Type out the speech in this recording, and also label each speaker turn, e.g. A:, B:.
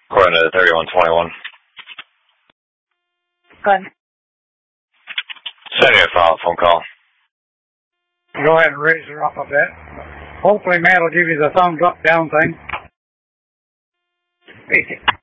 A: According to 3121.
B: Good.
A: Send you a follow-up phone call.
C: Go ahead and raise her up a bit. Hopefully Matt will give you the thumbs up down thing.